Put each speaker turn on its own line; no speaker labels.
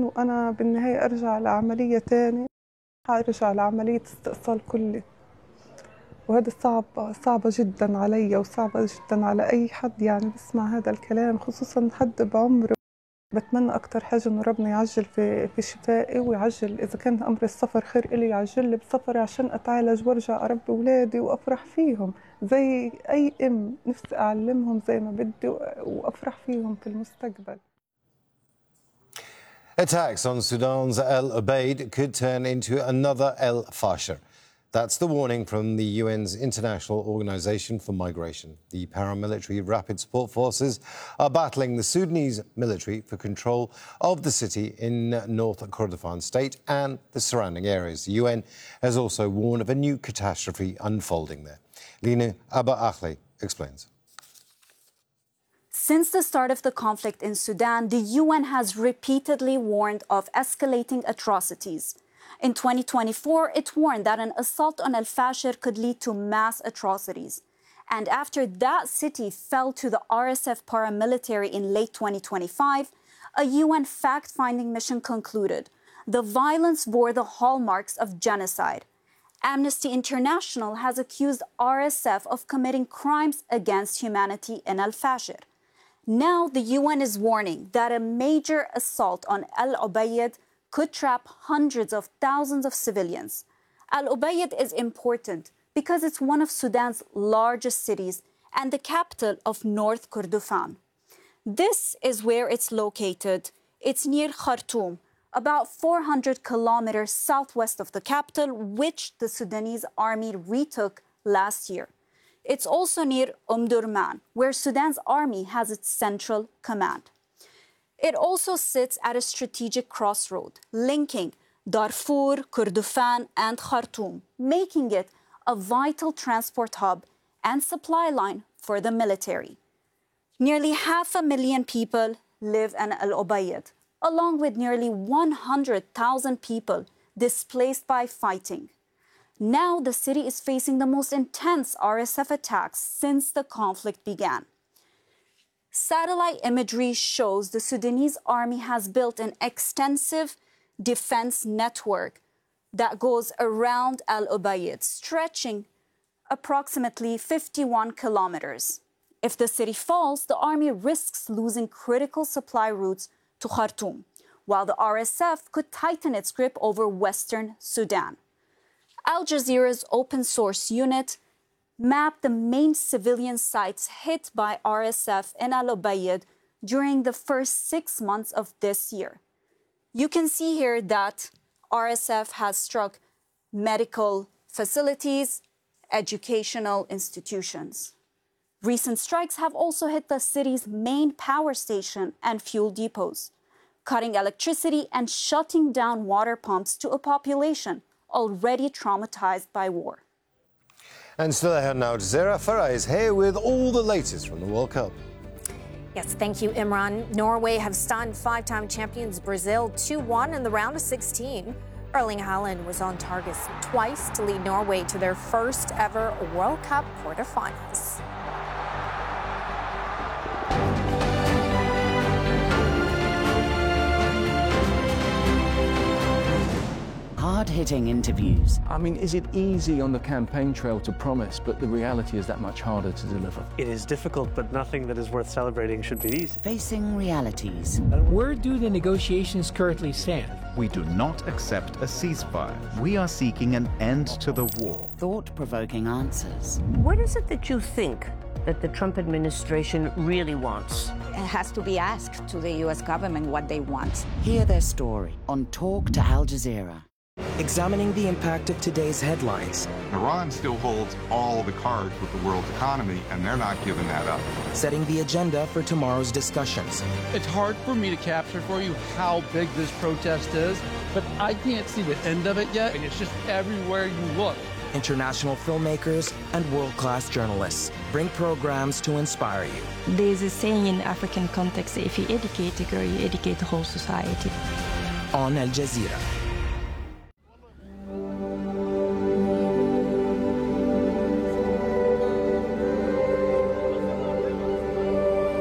السودان وأنا بالنهاية أرجع لعملية تاني، حارجع لعملية استئصال كلي، وهذا صعبة جدا علي وصعبة جدا على أي حد يعني بسمع هذا الكلام، خصوصا حد بعمره. بتمنى أكتر حاجة إنه ربنا يعجل في شفائي، ويعجل إذا كان أمر السفر خير إلي يعجل لي بسفري عشان أتعالج وأرجع أربي أولادي وأفرح فيهم زي أي أم، نفسي أعلمهم زي ما بدي وأفرح فيهم في المستقبل.
Attacks on Sudan's El Obeid could turn into another El Fasher. That's the warning from the UN's International Organization for Migration. The paramilitary Rapid Support Forces are battling the Sudanese military for control of the city in North Kordofan state and the surrounding areas. The UN has also warned of a new catastrophe unfolding there. Lina Abba Akhleh explains.
Since the start of the conflict in Sudan, the UN has repeatedly warned of escalating atrocities. In 2024, it warned that an assault on El Fasher could lead to mass atrocities. And after that city fell to the RSF paramilitary in late 2025, a UN fact-finding mission concluded the violence bore the hallmarks of genocide. Amnesty International has accused RSF of committing crimes against humanity in El Fasher. Now the UN is warning that a major assault on El Obeid could trap hundreds of thousands of civilians. El Obeid is important because it's one of Sudan's largest cities and the capital of North Kordofan. This is where it's located. It's near Khartoum, about 400 kilometers southwest of the capital, which the Sudanese army retook last year. It's also near Durman, where Sudan's army has its central command. It also sits at a strategic crossroad, linking Darfur, Kordofan, and Khartoum, making it a vital transport hub and supply line for the military. Nearly 500,000 people live in El Obeid, along with nearly 100,000 people displaced by fighting. Now the city is facing the most intense RSF attacks since the conflict began. Satellite imagery shows the Sudanese army has built an extensive defense network that goes around El Obeid, stretching approximately 51 kilometers. If the city falls, the army risks losing critical supply routes to Khartoum, while the RSF could tighten its grip over western Sudan. Al Jazeera's open source unit mapped the main civilian sites hit by RSF in El Obeid during the first 6 months of this year. You can see here that RSF has struck medical facilities, educational institutions. Recent strikes have also hit the city's main power station and fuel depots, cutting electricity and shutting down water pumps to a population already traumatized by war.
And still ahead now, Jazeera Farah is here with all the latest from the World Cup.
Yes, thank you, Imran. Norway have stunned five-time champions Brazil 2-1 in the round of 16. Erling Haaland was on target twice to lead Norway to their first ever World Cup quarterfinals.
Hard-hitting interviews.
I mean, is it easy on the campaign trail to promise, but the reality is that much harder to deliver?
It is difficult, but nothing that is worth celebrating should be easy.
Facing realities.
Where do the negotiations currently stand?
We do not accept a ceasefire. We are seeking an end to the war.
Thought-provoking answers.
What is it that you think that the Trump administration really wants?
It has to be asked to the U.S. government what they want.
Hear their story on Talk to Al Jazeera.
Examining the impact of today's headlines.
Iran still holds all the cards with the world's economy, and they're not giving that up.
Setting the agenda for tomorrow's discussions.
It's hard for me to capture for you how big this protest is, but I can't see the end of it yet, and it's just everywhere you look.
International filmmakers and world-class journalists bring programs to inspire you.
There's a saying in African context, if you educate a girl, you educate the whole society.
On Al Jazeera.